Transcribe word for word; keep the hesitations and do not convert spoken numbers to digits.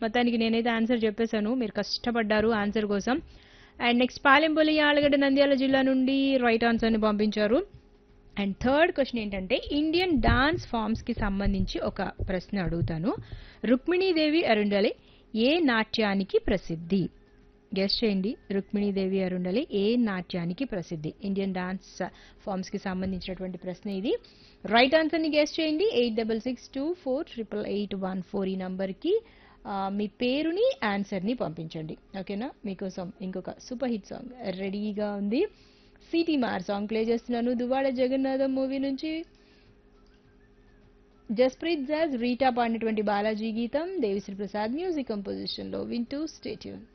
మొత్తానికి నేనైతే ఆన్సర్ చెప్పేశాను, మీరు కష్టపడ్డారు ఆన్సర్ కోసం. అండ్ నెక్స్ట్ పాలెంపల్లి ఆలగడ్డ నంద్యాల జిల్లా నుండి రైట్ ఆన్సర్ని పంపించారు. అండ్ థర్డ్ క్వశ్చన్ ఏంటంటే ఇండియన్ డాన్స్ ఫామ్స్ కి సంబంధించి ఒక ప్రశ్న అడుగుతాను. రుక్మిణీదేవి అరుండలి ఏ నాట్యానికి ప్రసిద్ధి? గెస్ట్ చేయండి. రుక్మిణీదేవి అరుండలి ఏ నాట్యానికి ప్రసిద్ధి? ఇండియన్ డాన్స్ ఫామ్స్ కి సంబంధించినటువంటి ప్రశ్న ఇది. రైట్ ఆన్సర్ ని గెస్ట్ చేయండి. Eight double six two four triple eight one four ఈ నంబర్ కి మీ పేరుని ఆన్సర్ ని పంపించండి. ఓకేనా? మీకోసం ఇంకొక సూపర్ హిట్ సాంగ్ రెడీగా ఉంది. సిటీ మార్ సాంగ్ ప్లే చేస్తున్నాను. దువ్వాడ జగన్నాథం మూవీ నుంచి జస్ప్రీత్ జాజ్ రీటా పాడినటువంటి బాలాజీ గీతం దేవిశ్రీ ప్రసాద్ మ్యూజిక్ కంపోజిషన్ లో వింటూ స్టే ట్యూన్.